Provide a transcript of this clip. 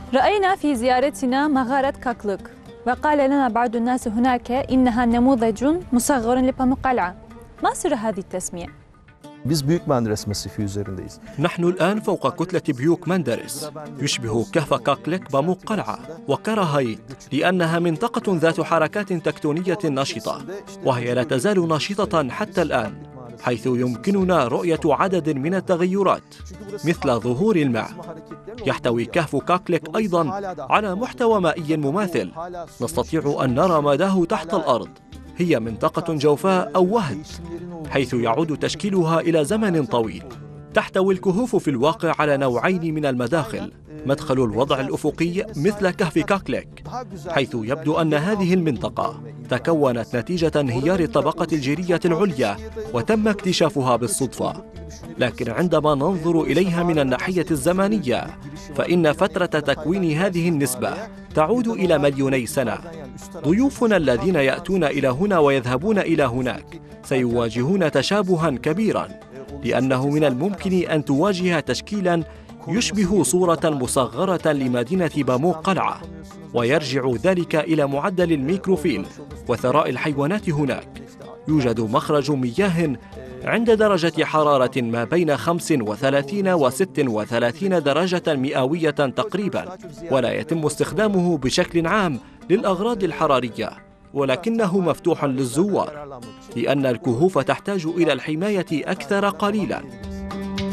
رأينا في زيارتنا مغارة كاكلوك، وقال لنا بعض الناس هناك إنها نموذج مصغر لباموك قلعة. ما سر هذه التسمية؟ Biz Büyük Menderes Masifi üzerindeyiz. نحن الآن فوق كتلة بيوك مندرس، يشبه كهف كاكليك باموك قلعة وكراهايت، لأنها منطقة ذات حركات تكتونية نشطة، وهي لا تزال نشطة حتى الآن، حيث يمكننا رؤية عدد من التغيرات مثل ظهور الماء. يحتوي كهف كاكليك أيضا على محتوى مائي مماثل، نستطيع أن نرى مداه تحت الأرض. هي منطقة جوفاء أو وهد، حيث يعود تشكيلها إلى زمن طويل. تحتوي الكهوف في الواقع على نوعين من المداخل: مدخل الوضع الأفقي مثل كهف كاكليك، حيث يبدو أن هذه المنطقة تكونت نتيجة انهيار الطبقة الجيرية العليا وتم اكتشافها بالصدفة. لكن عندما ننظر إليها من الناحية الزمنية، فإن فترة تكوين هذه النسبة تعود إلى مليوني سنة. ضيوفنا الذين يأتون إلى هنا ويذهبون إلى هناك سيواجهون تشابها كبيرا، لأنه من الممكن أن تواجه تشكيلا يشبه صورة مصغرة لمدينة باموك قلعة، ويرجع ذلك إلى معدل الميكروفيل وثراء الحيوانات هناك. يوجد مخرج مياه عند درجة حرارة ما بين 35 و 36 درجة مئوية تقريبا، ولا يتم استخدامه بشكل عام للأغراض الحرارية، ولكنه مفتوح للزوار، لأن الكهوف تحتاج إلى الحماية أكثر قليلا.